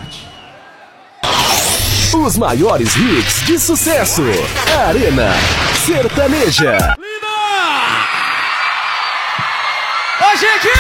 Os maiores hits de sucesso. Arena Sertaneja. Linda! Ô, gente!